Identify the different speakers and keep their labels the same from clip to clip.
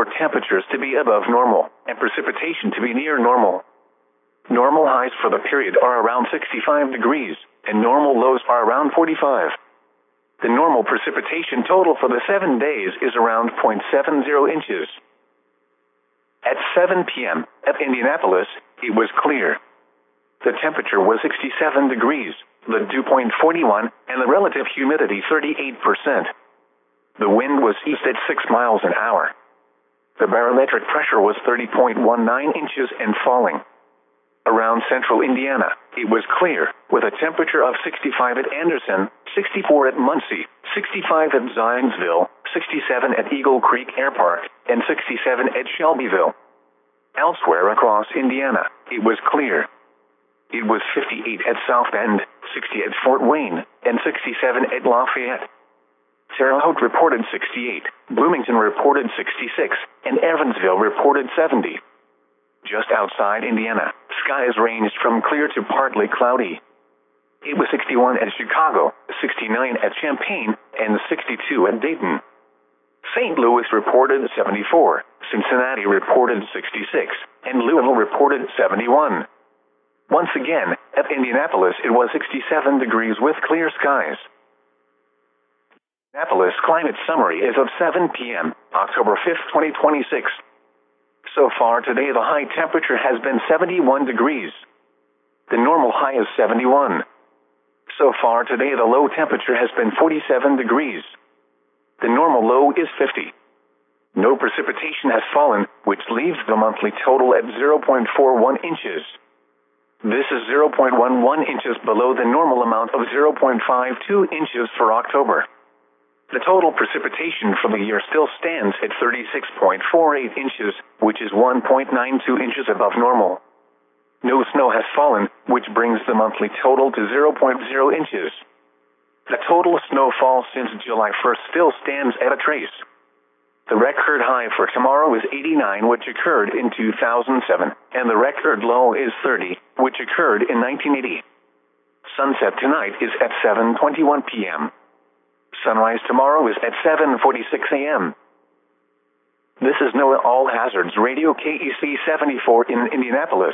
Speaker 1: for temperatures to be above normal and precipitation to be near normal. Normal highs for the period are around 65 degrees, and normal lows are around 45. The normal precipitation total for the 7 days is around 0.70 inches. At 7 p.m. at Indianapolis, it was clear. The temperature was 67 degrees, the dew point 41, and the relative humidity 38%. The wind was east at 6 miles an hour. The barometric pressure was 30.19 inches and falling. Around central Indiana, it was clear, with a temperature of 65 at Anderson, 64 at Muncie, 65 at Zionsville, 67 at Eagle Creek Air Park, and 67 at Shelbyville. Elsewhere across Indiana, it was clear. It was 58 at South Bend, 60 at Fort Wayne, and 67 at Lafayette. Terre Haute reported 68, Bloomington reported 66, and Evansville reported 70. Just outside Indiana, skies ranged from clear to partly cloudy. It was 61 at Chicago, 69 at Champaign, and 62 at Dayton. St. Louis reported 74, Cincinnati reported 66, and Louisville reported 71. Once again, at Indianapolis it was 67 degrees with clear skies. Indianapolis climate summary is of 7 p.m., October 5th, 2026. So far today the high temperature has been 71 degrees. The normal high is 71. So far today the low temperature has been 47 degrees. The normal low is 50. No precipitation has fallen, which leaves the monthly total at 0.41 inches. This is 0.11 inches below the normal amount of 0.52 inches for October. The total precipitation for the year still stands at 36.48 inches, which is 1.92 inches above normal. No snow has fallen, which brings the monthly total to 0.0 inches. The total snowfall since July 1st still stands at a trace. The record high for tomorrow is 89, which occurred in 2007, and the record low is 30, which occurred in 1980. Sunset tonight is at 7:21 p.m. Sunrise tomorrow is at 7:46 a.m. This is NOAA All Hazards Radio KEC 74 in Indianapolis.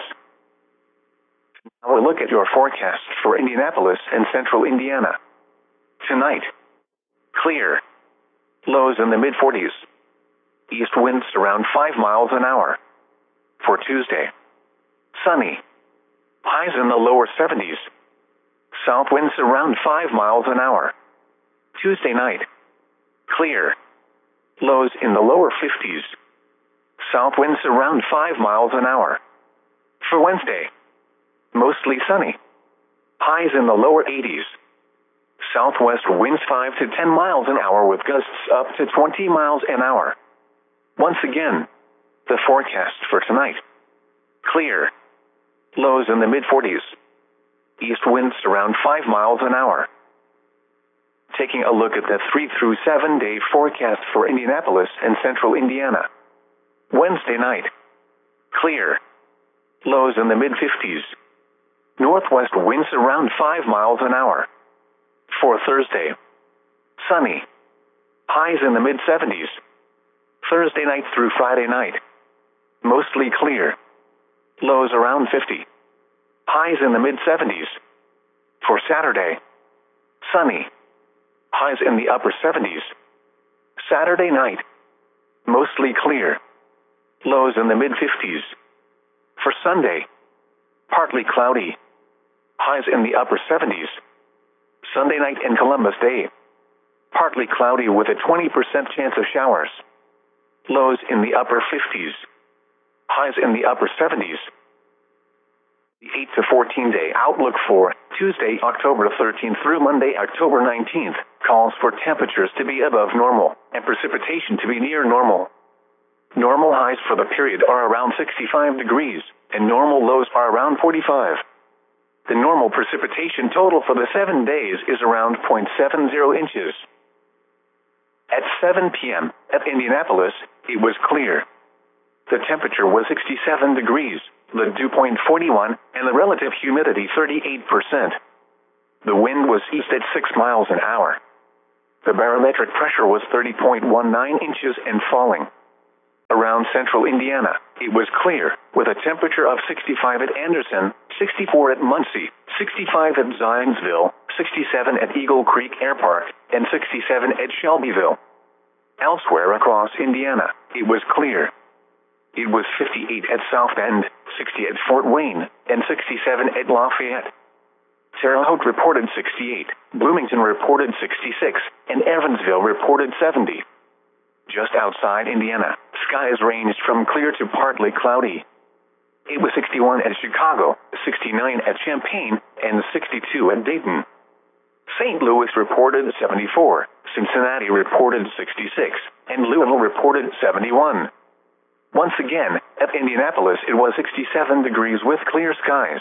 Speaker 1: Now a look at your forecast for Indianapolis and central Indiana. Tonight, clear. Lows in the mid-40s. East winds around 5 miles an hour. For Tuesday, sunny. Highs in the lower 70s. South winds around 5 miles an hour. Tuesday night, clear. Lows in the lower 50s. South winds around 5 miles an hour. For Wednesday, mostly sunny. Highs in the lower 80s. Southwest winds 5 to 10 miles an hour with gusts up to 20 miles an hour. Once again, the forecast for tonight. Clear. Lows in the mid-40s. East winds around 5 miles an hour. Taking a look at the 3 through 7 day forecast for Indianapolis and central Indiana. Wednesday night, clear. Lows in the mid-50s. Northwest winds around 5 miles an hour. For Thursday, sunny. Highs in the mid-70s. Thursday night through Friday night, mostly clear. Lows around 50. Highs in the mid-70s. For Saturday, sunny. Highs in the upper 70s. Saturday night, mostly clear. Lows in the mid-50s. For Sunday, partly cloudy. Highs in the upper 70s. Sunday night and Columbus Day, partly cloudy with a 20% chance of showers. Lows in the upper 50s. Highs in the upper 70s. The 8 to 14 day outlook for Tuesday, October 13th through Monday, October 19th, calls for temperatures to be above normal and precipitation to be near normal. Normal highs for the period are around 65 degrees, and normal lows are around 45. The normal precipitation total for the 7 days is around 0.70 inches. At 7 p.m. at Indianapolis, it was clear. The temperature was 67 degrees, the dew point 41, and the relative humidity 38%. The wind was east at 6 miles an hour. The barometric pressure was 30.19 inches and falling. Around central Indiana, it was clear, with a temperature of 65 at Anderson, 64 at Muncie, 65 at Zionsville, 67 at Eagle Creek Air Park, and 67 at Shelbyville. Elsewhere across Indiana, it was clear. It was 58 at South Bend, 60 at Fort Wayne, and 67 at Lafayette. Terre Haute reported 68, Bloomington reported 66, and Evansville reported 70. Just outside Indiana, skies ranged from clear to partly cloudy. It was 61 at Chicago, 69 at Champaign, and 62 at Dayton. St. Louis reported 74, Cincinnati reported 66, and Louisville reported 71. Once again, at Indianapolis it was 67 degrees with clear skies.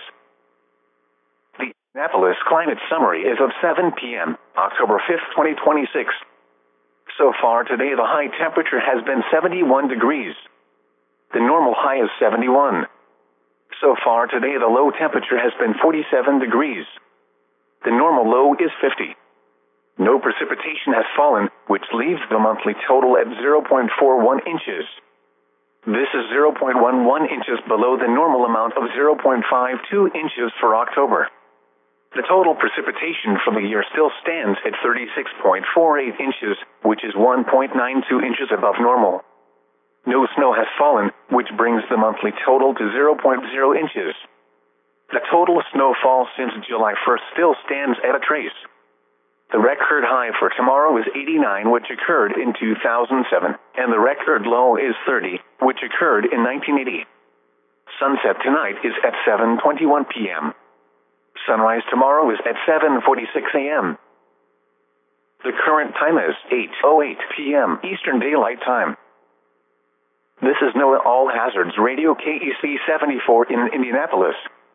Speaker 1: The Indianapolis Climate Summary is of 7 p.m., October 5, 2026. So far today the high temperature has been 71 degrees. The normal high is 71. So far today the low temperature has been 47 degrees. The normal low is 50. No precipitation has fallen, which leaves the monthly total at 0.41 inches. This is 0.11 inches below the normal amount of 0.52 inches for October. The total precipitation for the year still stands at 36.48 inches, which is 1.92 inches above normal. No snow has fallen, which brings the monthly total to 0.0 inches. The total snowfall since July 1st still stands at a trace. The record high for tomorrow is 89, which occurred in 2007, and the record low is 30, which occurred in 1980. Sunset tonight is at 7:21 p.m. Sunrise tomorrow is at 7:46 a.m. The current time is 8:08 p.m. Eastern Daylight Time. This is NOAA All Hazards Radio KEC 74 in Indianapolis.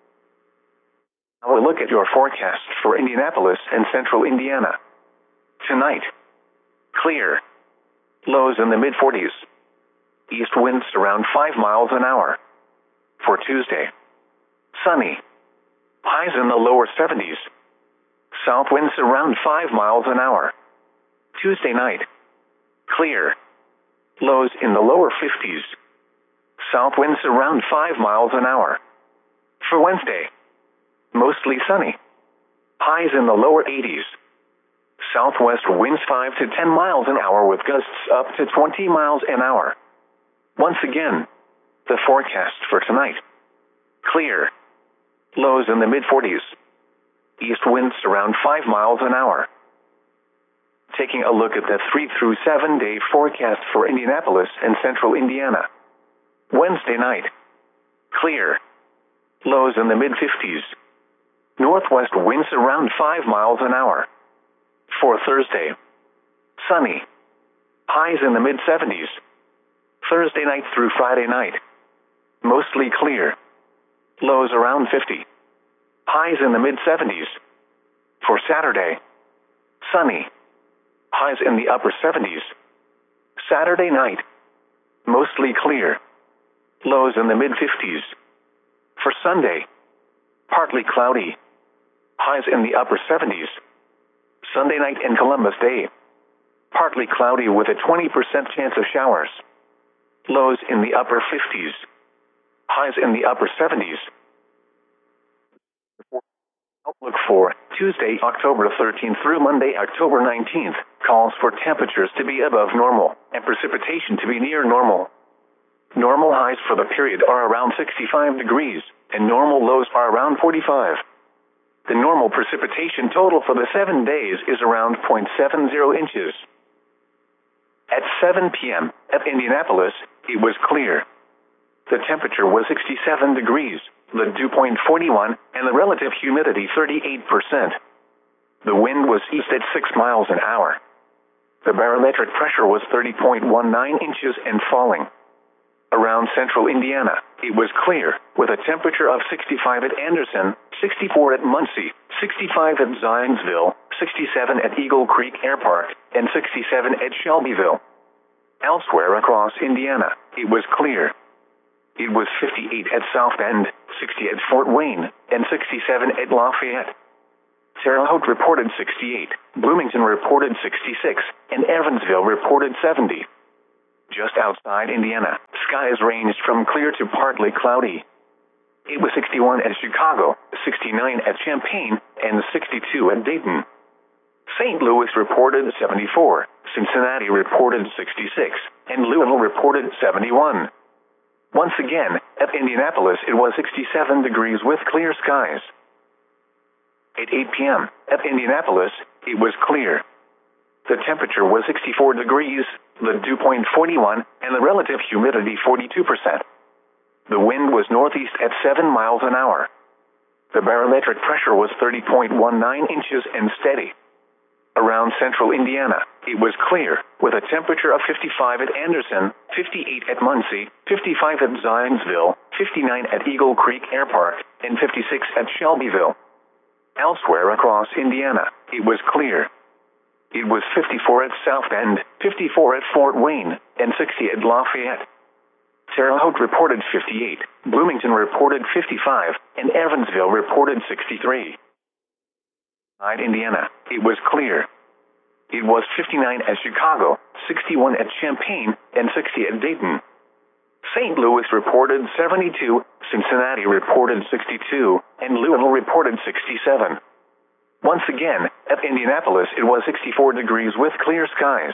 Speaker 1: Now a look at your forecast for Indianapolis and central Indiana. Tonight, clear. Lows in the mid-40s. East winds around 5 miles an hour. For Tuesday, sunny. Highs in the lower 70s. South winds around 5 miles an hour. Tuesday night, clear. Lows in the lower 50s. South winds around 5 miles an hour. For Wednesday, mostly sunny. Highs in the lower 80s. Southwest winds 5 to 10 miles an hour with gusts up to 20 miles an hour. Once again, the forecast for tonight. Clear. Lows in the mid-40s. East winds around 5 miles an hour. Taking a look at the 3 through 7 day forecast for Indianapolis and central Indiana. Wednesday night, clear. Lows in the mid-50s. Northwest winds around 5 miles an hour. For Thursday, sunny. Highs in the mid-70s. Thursday night through Friday night, mostly clear. Lows around 50. Highs in the mid-70s. For Saturday, sunny. Highs in the upper 70s. Saturday night, mostly clear. Lows in the mid-50s. For Sunday, partly cloudy. Highs in the upper 70s. Sunday night and Columbus Day, partly cloudy with a 20% chance of showers. Lows in the upper 50s. Highs in the upper 70s. Outlook for Tuesday, October 13th through Monday, October 19th, calls for temperatures to be above normal and precipitation to be near normal. Normal highs for the period are around 65 degrees, and normal lows are around 45. The normal precipitation total for the 7 days is around 0.70 inches. At 7 p.m. at Indianapolis, it was clear. The temperature was 67 degrees, the dew point 41, and the relative humidity 38%. The wind was east at 6 miles an hour. The barometric pressure was 30.19 inches and falling. Around central Indiana, it was clear, with a temperature of 65 at Anderson, 64 at Muncie, 65 at Zionsville, 67 at Eagle Creek Air Park, and 67 at Shelbyville. Elsewhere across Indiana, it was clear. It was 58 at South Bend, 60 at Fort Wayne, and 67 at Lafayette. Terre Haute reported 68, Bloomington reported 66, and Evansville reported 70. Just outside Indiana, skies ranged from clear to partly cloudy. It was 61 at Chicago, 69 at Champaign, and 62 at Dayton. St. Louis reported 74, Cincinnati reported 66, and Louisville reported 71. Once again, at Indianapolis it was 67 degrees with clear skies. At 8 p.m., at Indianapolis, it was clear. The temperature was 64 degrees, the dew point 41, and the relative humidity 42%. The wind was northeast at 7 miles an hour. The barometric pressure was 30.19 inches and steady. Around central Indiana, it was clear, with a temperature of 55 at Anderson, 58 at Muncie, 55 at Zionsville, 59 at Eagle Creek Air Park, and 56 at Shelbyville. Elsewhere across Indiana, it was clear. It was 54 at South Bend, 54 at Fort Wayne, and 60 at Lafayette. Terre Haute reported 58, Bloomington reported 55, and Evansville reported 63. At Indiana, it was clear. It was 59 at Chicago, 61 at Champaign, and 60 at Dayton. St. Louis reported 72, Cincinnati reported 62, and Louisville reported 67. Once again, at Indianapolis it was 64 degrees with clear skies.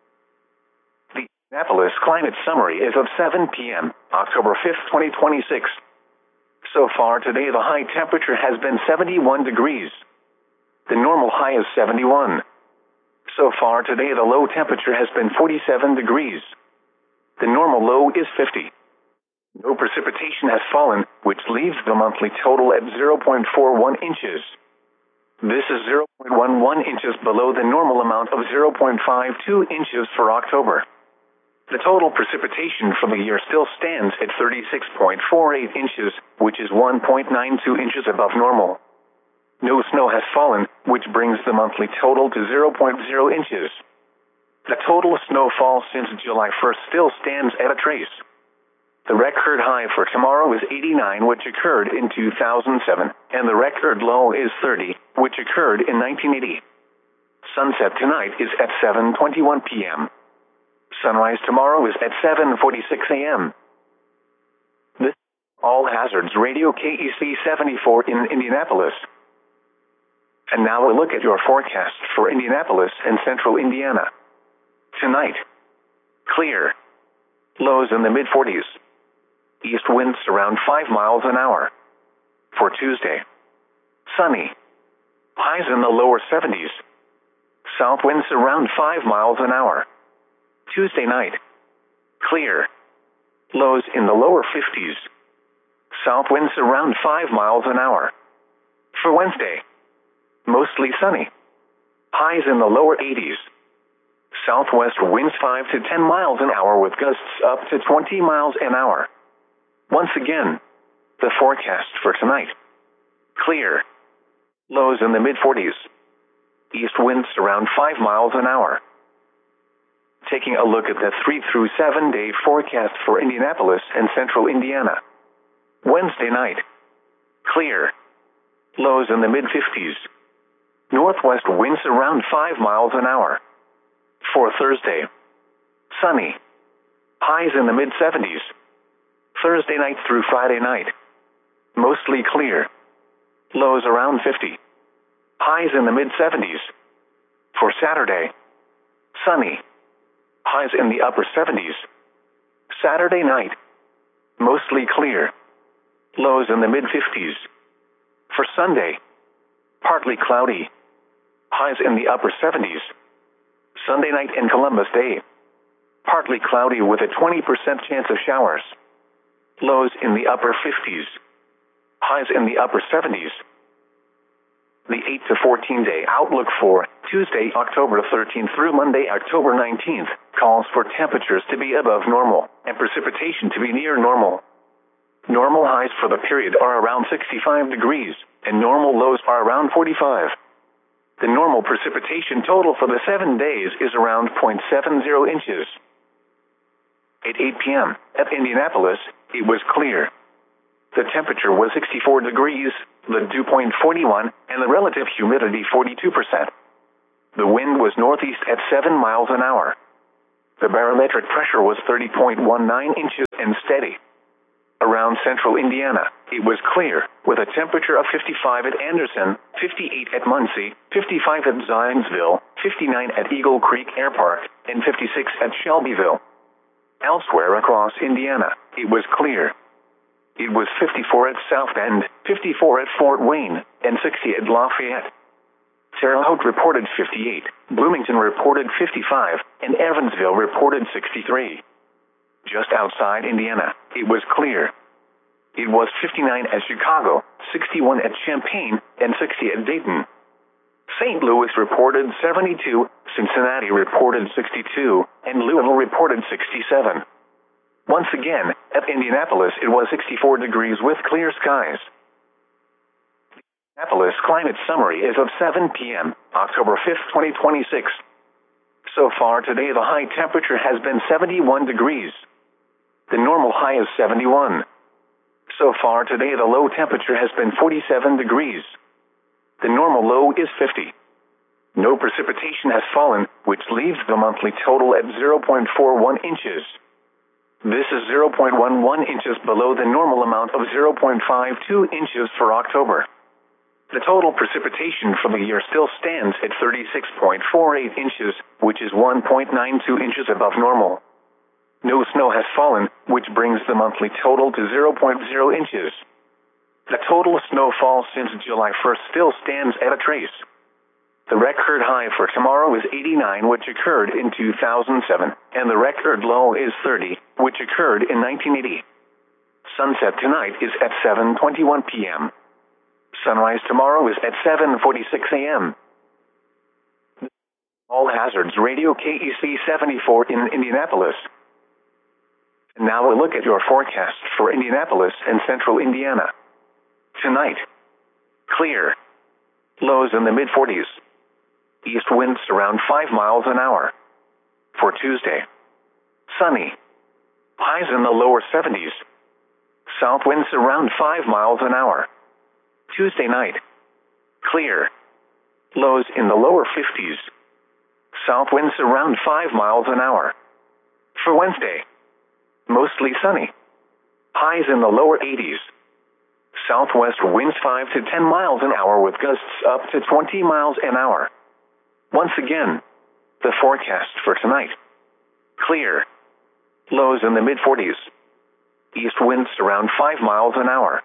Speaker 1: The Indianapolis Climate Summary is of 7 p.m., October 5th, 2026. So far today the high temperature has been 71 degrees. The normal high is 71. So far today the low temperature has been 47 degrees. The normal low is 50. No precipitation has fallen, which leaves the monthly total at 0.41 inches. This is 0.11 inches below the normal amount of 0.52 inches for October. The total precipitation for the year still stands at 36.48 inches, which is 1.92 inches above normal. No snow has fallen, which brings the monthly total to 0.0 inches. The total snowfall since July 1st still stands at a trace. The record high for tomorrow is 89, which occurred in 2007, and the record low is 30, which occurred in 1980. Sunset tonight is at 7:21 p.m. Sunrise tomorrow is at 7:46 a.m. This is All Hazards Radio KEC 74 in Indianapolis. And now a look at your forecast for Indianapolis and central Indiana. Tonight, clear. Lows in the mid-40s. East winds around 5 miles an hour. For Tuesday, sunny. Highs in the lower 70s. South winds around 5 miles an hour. Tuesday night, clear. Lows in the lower 50s. South winds around 5 miles an hour. For Wednesday, mostly sunny. Highs in the lower 80s. Southwest winds 5 to 10 miles an hour with gusts up to 20 miles an hour. Once again, the forecast for tonight. Clear. Lows in the mid-40s. East winds around 5 miles an hour. Taking a look at the 3 through 7 day forecast for Indianapolis and central Indiana. Wednesday night, clear. Lows in the mid-50s. Northwest winds around 5 miles an hour. For Thursday, sunny. Highs in the mid-70s. Thursday night through Friday night, mostly clear. Lows around 50. Highs in the mid-70s. For Saturday, sunny. Highs in the upper 70s. Saturday night, mostly clear. Lows in the mid-50s. For Sunday, partly cloudy. Highs in the upper 70s. Sunday night and Columbus Day, partly cloudy with a 20% chance of showers. Lows in the upper 50s. Highs in the upper 70s. The 8 to 14 day outlook for Tuesday, October 13th through Monday, October 19th, calls for temperatures to be above normal and precipitation to be near normal. Normal highs for the period are around 65 degrees, and normal lows are around 45. The normal precipitation total for the 7 days is around 0.70 inches. At 8 p.m. at Indianapolis, it was clear. The temperature was 64 degrees, the dew point 41, and the relative humidity 42%. The wind was northeast at 7 miles an hour. The barometric pressure was 30.19 inches and steady. Around central Indiana, it was clear, with a temperature of 55 at Anderson, 58 at Muncie, 55 at Zionsville, 59 at Eagle Creek Air Park, and 56 at Shelbyville. Elsewhere across Indiana, it was clear. It was 54 at South Bend, 54 at Fort Wayne, and 60 at Lafayette. Terre Haute reported 58, Bloomington reported 55, and Evansville reported 63. Just outside Indiana, it was clear. It was 59 at Chicago, 61 at Champaign, and 60 at Dayton. St. Louis reported 72, Cincinnati reported 62, and Louisville reported 67. Once again, at Indianapolis it was 64 degrees with clear skies. Indianapolis climate summary is of 7 p.m., October 5th, 2026. So far today the high temperature has been 71 degrees. The normal high is 71. So far today the low temperature has been 47 degrees. The normal low is 50. No precipitation has fallen, which leaves the monthly total at 0.41 inches. This is 0.11 inches below the normal amount of 0.52 inches for October. The total precipitation for the year still stands at 36.48 inches, which is 1.92 inches above normal. No snow has fallen, which brings the monthly total to 0.0 inches. The total snowfall since July 1st still stands at a trace. The record high for tomorrow is 89, which occurred in 2007, and the record low is 30, which occurred in 1980. Sunset tonight is at 7:21 p.m. Sunrise tomorrow is at 7:46 a.m. All Hazards Radio KEC 74 in Indianapolis. Now a look at your forecast for Indianapolis and central Indiana. Tonight, clear. Lows in the mid-40s. East winds around 5 miles an hour. For Tuesday, sunny. Highs in the lower 70s. South winds around 5 miles an hour. Tuesday night, clear. Lows in the lower 50s. South winds around 5 miles an hour. For Wednesday, mostly sunny. Highs in the lower 80s. Southwest winds 5 to 10 miles an hour with gusts up to 20 miles an hour. Once again, the forecast for tonight. Clear. Lows in the mid-40s. East winds around 5 miles an hour.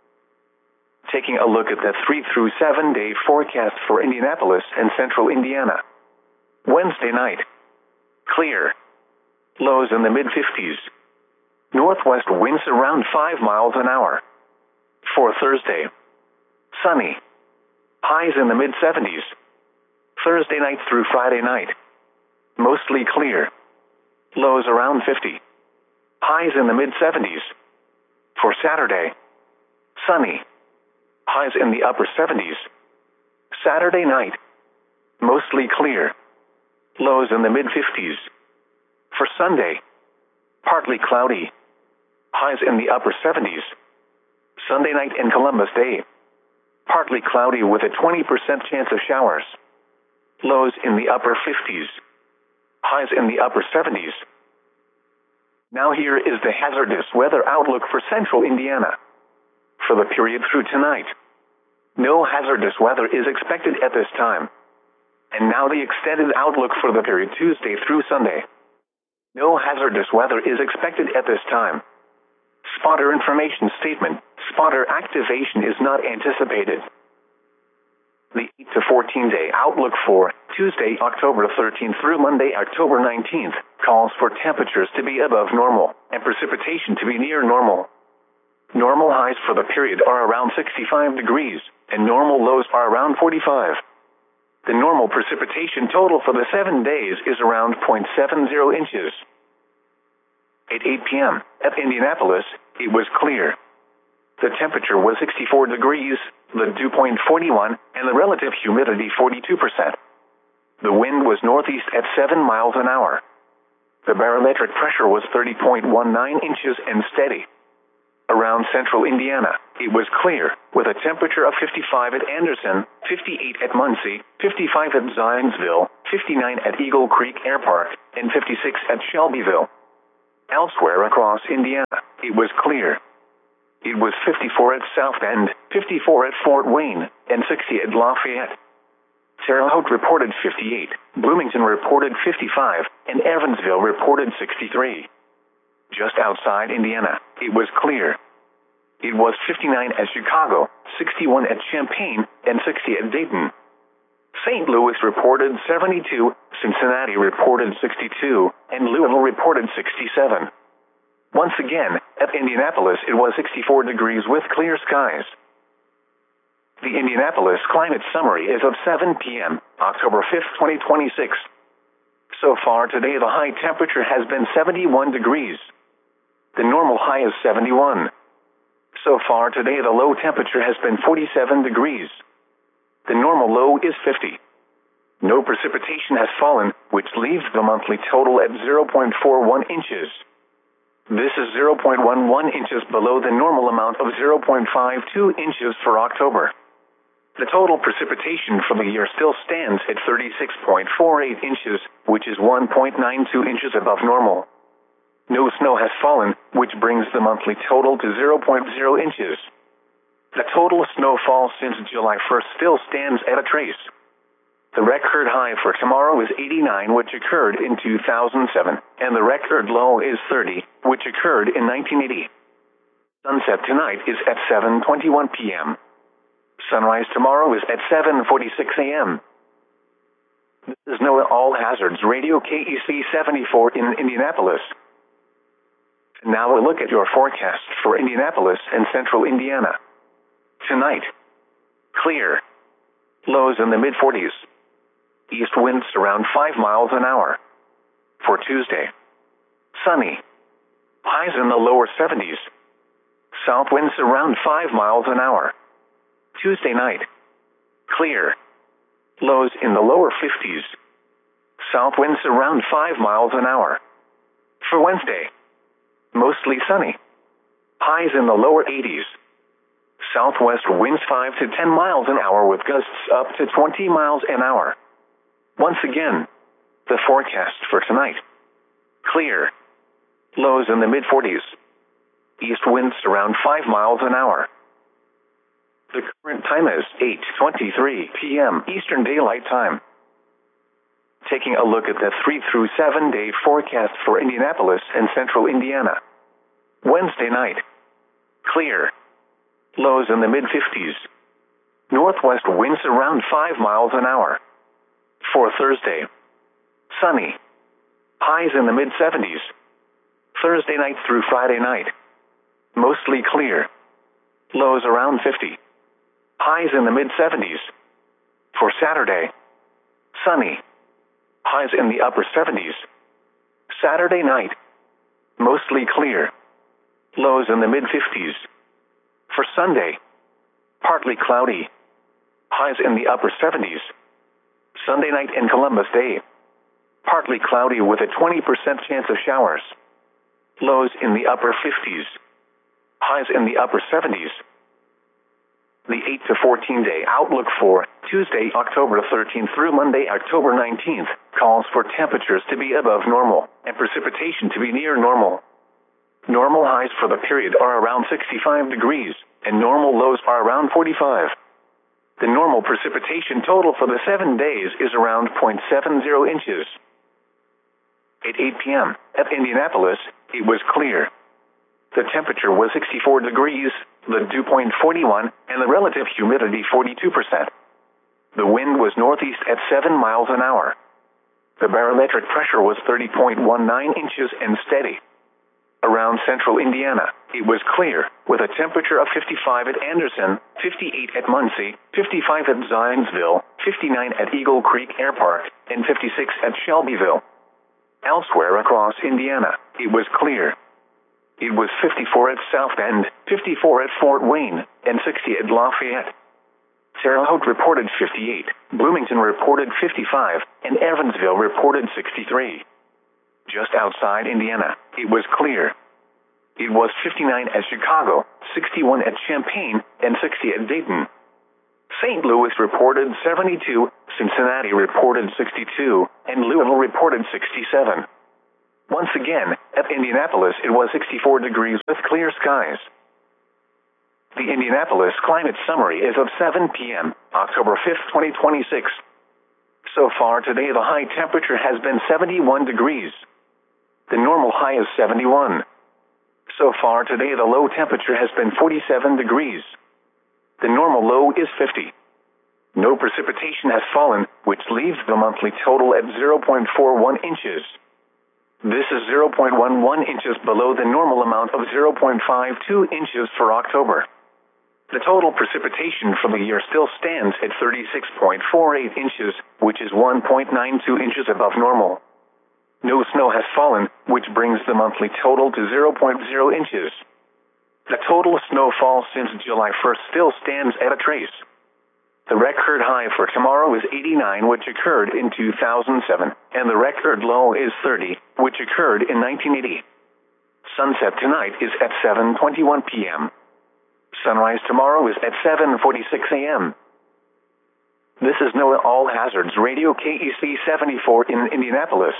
Speaker 1: Taking a look at the 3 through 7 day forecast for Indianapolis and central Indiana. Wednesday night. Clear. Lows in the mid-50s. Northwest winds around 5 miles an hour. For Thursday, sunny. Highs in the mid-70s. Thursday night through Friday night, mostly clear. Lows around 50. Highs in the mid-70s. For Saturday, sunny. Highs in the upper 70s. Saturday night, mostly clear. Lows in the mid-50s. For Sunday, partly cloudy. Highs in the upper 70s. Sunday night and Columbus Day, partly cloudy with a 20% chance of showers. Lows in the upper 50s. Highs in the upper 70s. Now here is the hazardous weather outlook for central Indiana. For the period through tonight, no hazardous weather is expected at this time. And now the extended outlook for the period Tuesday through Sunday. No hazardous weather is expected at this time. Spotter information statement. Spotter activation is not anticipated. The 8 to 14 day outlook for Tuesday, October 13th through Monday, October 19th, calls for temperatures to be above normal and precipitation to be near normal. Normal highs for the period are around 65 degrees, and normal lows are around 45. The normal precipitation total for the 7 days is around 0.70 inches. At 8 p.m. at Indianapolis, it was clear. The temperature was 64 degrees, the dew point 41, and the relative humidity 42%. The wind was northeast at 7 miles an hour. The barometric pressure was 30.19 inches and steady. Around central Indiana, it was clear, with a temperature of 55 at Anderson, 58 at Muncie, 55 at Zionsville, 59 at Eagle Creek Air Park, and 56 at Shelbyville. Elsewhere across Indiana, it was clear. It was 54 at South Bend, 54 at Fort Wayne, and 60 at Lafayette. Terre Haute reported 58, Bloomington reported 55, and Evansville reported 63. Just outside Indiana, it was clear. It was 59 at Chicago, 61 at Champaign, and 60 at Dayton. St. Louis reported 72, Cincinnati reported 62, and Louisville reported 67. Once again, at Indianapolis it was 64 degrees with clear skies. The Indianapolis Climate Summary is of 7 p.m., October 5th, 2026. So far today the high temperature has been 71 degrees. The normal high is 71. So far today the low temperature has been 47 degrees. The normal low is 50. No precipitation has fallen, which leaves the monthly total at 0.41 inches. This is 0.11 inches below the normal amount of 0.52 inches for October. The total precipitation for the year still stands at 36.48 inches, which is 1.92 inches above normal. No snow has fallen, which brings the monthly total to 0.0 inches. The total snowfall since July 1st still stands at a trace. The record high for tomorrow is 89, which occurred in 2007, and the record low is 30, which occurred in 1980. Sunset tonight is at 7:21 p.m. Sunrise tomorrow is at 7:46 a.m. This is NOAA All Hazards Radio KEC 74 in Indianapolis. Now a look at your forecast for Indianapolis and central Indiana. Tonight, clear. Lows in the mid-40s. East winds around 5 miles an hour. For Tuesday, sunny. Highs in the lower 70s. South winds around 5 miles an hour. Tuesday night, clear. Lows in the lower 50s. South winds around 5 miles an hour. For Wednesday, mostly sunny. Highs in the lower 80s. Southwest winds 5 to 10 miles an hour with gusts up to 20 miles an hour. Once again, the forecast for tonight. Clear. Lows in the mid-40s. East winds around 5 miles an hour. The current time is 8:23 p.m. Eastern Daylight Time. Taking a look at the 3 through 7 day forecast for Indianapolis and central Indiana. Wednesday night, clear. Lows in the mid-50s. Northwest winds around 5 miles an hour. For Thursday, sunny. Highs in the mid-70s. Thursday night through Friday night, mostly clear. Lows around 50. Highs in the mid-70s. For Saturday, sunny. Highs in the upper 70s. Saturday night, mostly clear. Lows in the mid-50s. For Sunday, partly cloudy. Highs in the upper 70s. Sunday night and Columbus Day, partly cloudy with a 20% chance of showers. Lows in the upper 50s. Highs in the upper 70s. The 8 to 14 day outlook for Tuesday, October 13th through Monday, October 19th, calls for temperatures to be above normal and precipitation to be near normal. Normal highs for the period are around 65 degrees, and normal lows are around 45. The normal precipitation total for the 7 days is around 0.70 inches. At 8 p.m. at Indianapolis, it was clear. The temperature was 64 degrees, the dew point 41, and the relative humidity 42%. The wind was northeast at 7 miles an hour. The barometric pressure was 30.19 inches and steady. Around central Indiana, it was clear, with a temperature of 55 at Anderson, 58 at Muncie, 55 at Zionsville, 59 at Eagle Creek Air Park, and 56 at Shelbyville. Elsewhere across Indiana, it was clear. It was 54 at South Bend, 54 at Fort Wayne, and 60 at Lafayette. Terre Haute reported 58, Bloomington reported 55, and Evansville reported 63. Just outside Indiana, it was clear. It was 59 at Chicago, 61 at Champaign, and 60 at Dayton. St. Louis reported 72, Cincinnati reported 62, and Louisville reported 67. Once again, at Indianapolis it was 64 degrees with clear skies. The Indianapolis Climate Summary is of 7 p.m., October 5, 2026. So far today the high temperature has been 71 degrees. The normal high is 71. So far today the low temperature has been 47 degrees. The normal low is 50. No precipitation has fallen, which leaves the monthly total at 0.41 inches. This is 0.11 inches below the normal amount of 0.52 inches for October. The total precipitation for the year still stands at 36.48 inches, which is 1.92 inches above normal. No snow has fallen, which brings the monthly total to 0.0 inches. The total snowfall since July 1st still stands at a trace. The record high for tomorrow is 89, which occurred in 2007, and the record low is 30, which occurred in 1980. Sunset tonight is at 7:21 p.m. Sunrise tomorrow is at 7:46 a.m. This is NOAA All Hazards Radio KEC 74 in Indianapolis.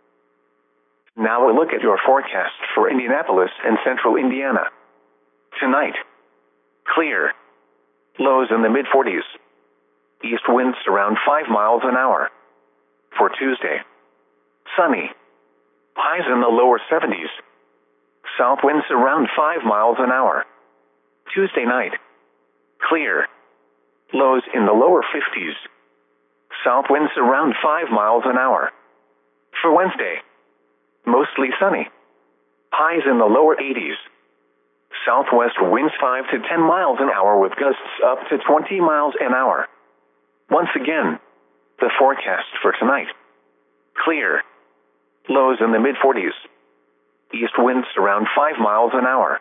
Speaker 1: Now a look at your forecast for Indianapolis and central Indiana. Tonight, clear. Lows in the mid-40s. East winds around 5 miles an hour. For Tuesday, sunny. Highs in the lower 70s. South winds around 5 miles an hour. Tuesday night, clear. Lows in the lower 50s. South winds around 5 miles an hour. For Wednesday, mostly sunny. Highs in the lower 80s. Southwest winds 5 to 10 miles an hour with gusts up to 20 miles an hour. Once again, the forecast for tonight. Clear. Lows in the mid-40s. East winds around 5 miles an hour.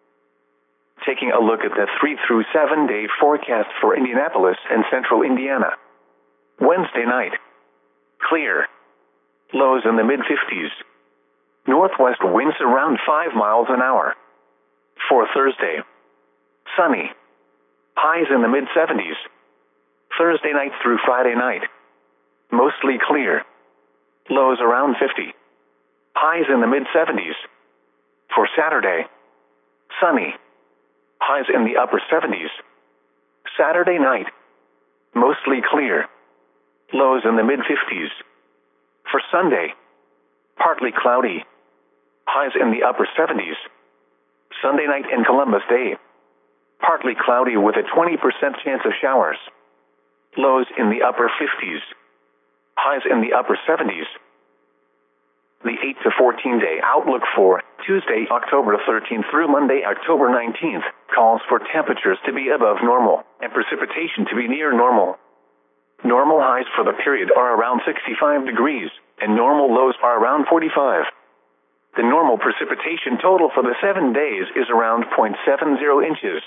Speaker 1: Taking a look at the 3 through 7 day forecast for Indianapolis and central Indiana. Wednesday night. Clear. Lows in the mid-50s. Northwest winds around 5 miles an hour. For Thursday, sunny. Highs in the mid-70s. Thursday night through Friday night, mostly clear. Lows around 50. Highs in the mid-70s. For Saturday, sunny. Highs in the upper 70s. Saturday night, mostly clear. Lows in the mid-50s. For Sunday, partly cloudy. Highs in the upper 70s. Sunday night and Columbus Day, partly cloudy with a 20% chance of showers. Lows in the upper 50s. Highs in the upper 70s. The 8 to 14 day outlook for Tuesday, October 13th through Monday, October 19th, calls for temperatures to be above normal and precipitation to be near normal. Normal highs for the period are around 65 degrees, and normal lows are around 45. The normal precipitation total for the 7 days is around 0.70 inches.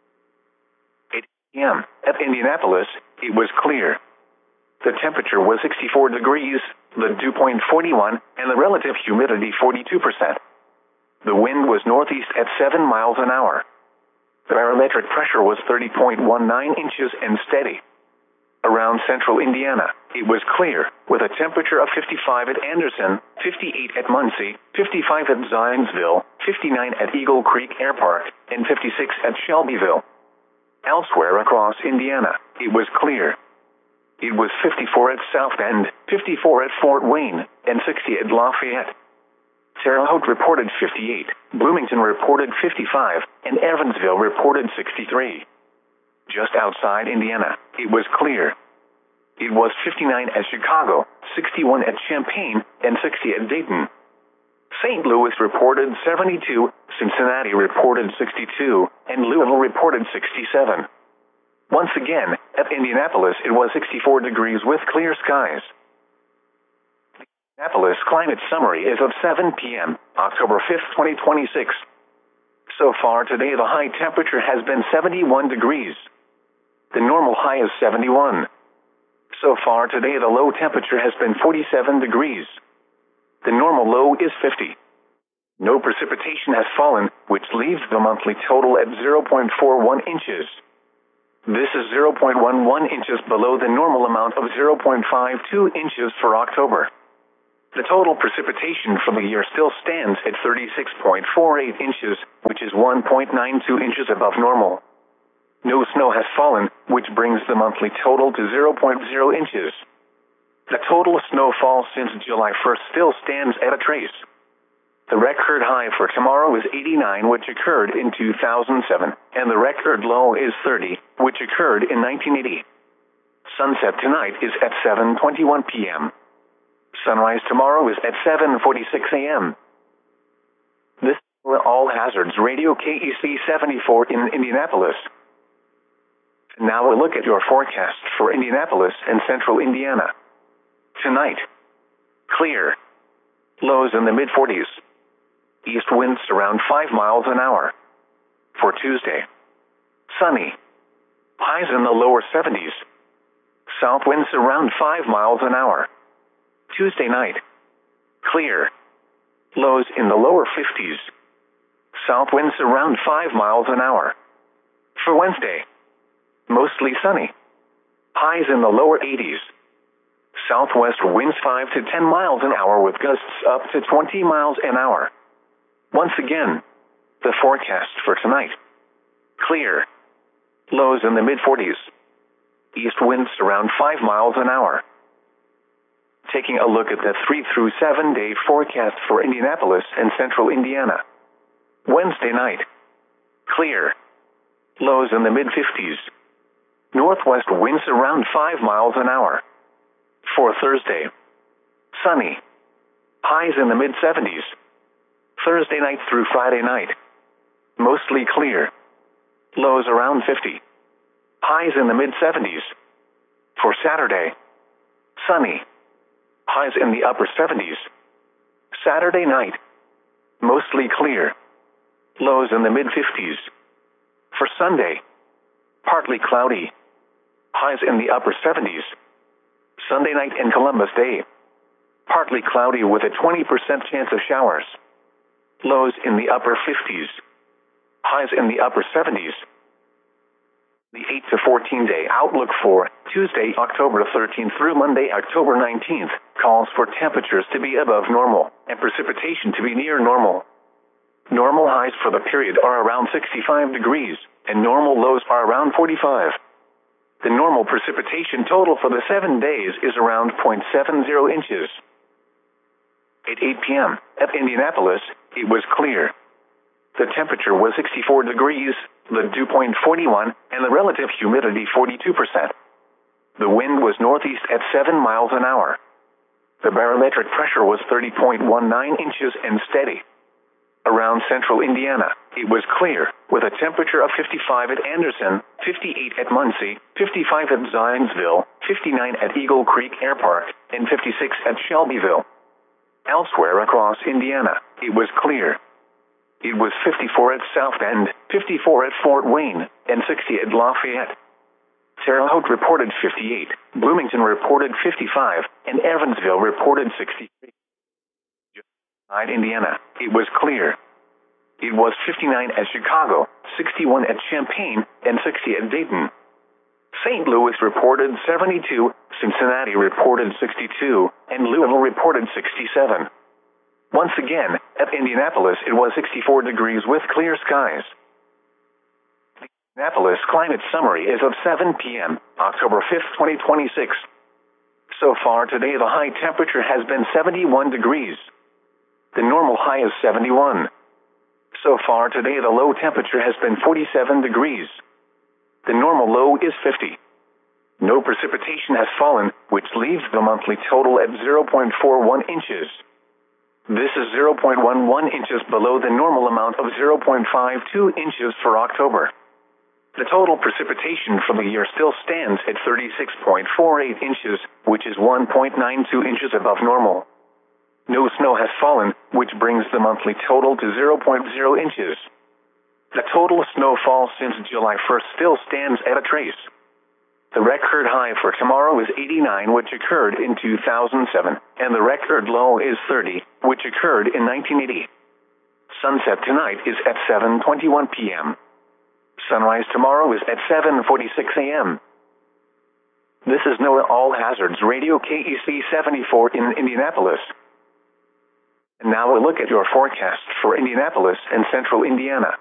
Speaker 1: 8 p.m. at Indianapolis, it was clear. The temperature was 64 degrees, the dew point 41, and the relative humidity 42%. The wind was northeast at 7 miles an hour. The barometric pressure was 30.19 inches and steady. Around central Indiana, it was clear, with a temperature of 55 at Anderson, 58 at Muncie, 55 at Zionsville, 59 at Eagle Creek Air Park, and 56 at Shelbyville. Elsewhere across Indiana, it was clear. It was 54 at South Bend, 54 at Fort Wayne, and 60 at Lafayette. Terre Haute reported 58, Bloomington reported 55, and Evansville reported 63. Just outside Indiana, it was clear. It was 59 at Chicago, 61 at Champaign, and 60 at Dayton. St. Louis reported 72, Cincinnati reported 62, and Louisville reported 67. Once again, at Indianapolis it was 64 degrees with clear skies. The Indianapolis Climate Summary is of 7 p.m., October 5th, 2026. So far today the high temperature has been 71 degrees. The normal high is 71. So far today the low temperature has been 47 degrees. The normal low is 50. No precipitation has fallen, which leaves the monthly total at 0.41 inches. This is 0.11 inches below the normal amount of 0.52 inches for October. The total precipitation for the year still stands at 36.48 inches, which is 1.92 inches above normal. No snow has fallen, which brings the monthly total to 0.0 inches. The total snowfall since July 1st still stands at a trace. The record high for tomorrow is 89, which occurred in 2007, and the record low is 30, which occurred in 1980. Sunset tonight is at 7:21 p.m. Sunrise tomorrow is at 7:46 a.m. This is All Hazards Radio KEC 74 in Indianapolis. Now a look at your forecast for Indianapolis and central Indiana. Tonight, clear. Lows in the mid-40s. East winds around 5 miles an hour. For Tuesday, sunny. Highs in the lower 70s. South winds around 5 miles an hour. Tuesday night, clear. Lows in the lower 50s. South winds around 5 miles an hour. For Wednesday, mostly sunny. Highs in the lower 80s. Southwest winds 5 to 10 miles an hour with gusts up to 20 miles an hour. Once again, the forecast for tonight. Clear. Lows in the mid-40s. East winds around 5 miles an hour. Taking a look at the 3 through 7 day forecast for Indianapolis and central Indiana. Wednesday night. Clear. Lows in the mid-50s. Northwest winds around 5 miles an hour. For Thursday, sunny. Highs in the mid-70s. Thursday night through Friday night, mostly clear. Lows around 50. Highs in the mid-70s. For Saturday, sunny. Highs in the upper 70s. Saturday night, mostly clear. Lows in the mid-50s. For Sunday, partly cloudy. Highs in the upper 70s. Sunday night and Columbus Day, partly cloudy with a 20% chance of showers. Lows in the upper 50s. Highs in the upper 70s. The 8 to 14 day outlook for Tuesday, October 13th through Monday, October 19th, calls for temperatures to be above normal and precipitation to be near normal. Normal highs for the period are around 65 degrees, and normal lows are around 45. The normal precipitation total for the 7 days is around 0.70 inches. At 8 p.m. at Indianapolis, it was clear. The temperature was 64 degrees, the dew point 41, and the relative humidity 42%. The wind was northeast at 7 miles an hour. The barometric pressure was 30.19 inches and steady. Around central Indiana, it was clear, with a temperature of 55 at Anderson, 58 at Muncie, 55 at Zionsville, 59 at Eagle Creek Air Park, and 56 at Shelbyville. Elsewhere across Indiana, it was clear. It was 54 at South Bend, 54 at Fort Wayne, and 60 at Lafayette. Terre Haute reported 58, Bloomington reported 55, and Evansville reported 63. Indiana, it was clear. It was 59 at Chicago, 61 at Champaign, and 60 at Dayton. St. Louis reported 72, Cincinnati reported 62, and Louisville reported 67. Once again, at Indianapolis, it was 64 degrees with clear skies. The Indianapolis Climate Summary is of 7 p.m., October 5th, 2026. So far today, the high temperature has been 71 degrees. The normal high is 71. So far today, the low temperature has been 47 degrees. The normal low is 50. No precipitation has fallen, which leaves the monthly total at 0.41 inches. This is 0.11 inches below the normal amount of 0.52 inches for October. The total precipitation for the year still stands at 36.48 inches, which is 1.92 inches above normal. No snow has fallen, which brings the monthly total to 0.0 inches. The total snowfall since July 1st still stands at a trace. The record high for tomorrow is 89, which occurred in 2007, and the record low is 30, which occurred in 1980. Sunset tonight is at 7:21 p.m. Sunrise tomorrow is at 7:46 a.m. This is NOAA All Hazards Radio KEC 74 in Indianapolis. And now a look at your forecast for Indianapolis and central Indiana.